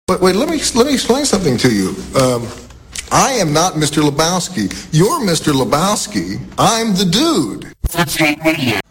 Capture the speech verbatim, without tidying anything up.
But wait, let me let me explain something to you. Um, I am not Mister Lebowski. You're Mister Lebowski. I'm the dude. Footscape Radio.